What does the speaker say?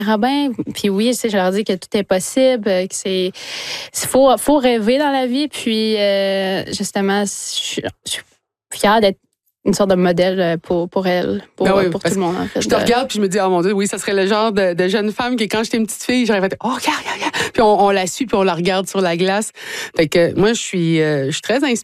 Robin. Puis oui, tu sais, je leur dis que tout est possible, que faut rêver dans la vie. Puis justement, je suis fière d'être une sorte de modèle pour elle, pour tout le monde, en fait. Je te regarde puis je me dis, oh mon Dieu, oui, ça serait le genre de jeune femme que quand j'étais une petite fille, j'aurais fait, oh, regarde. Puis on la suit puis on la regarde sur la glace. Fait que moi, je suis très inspirée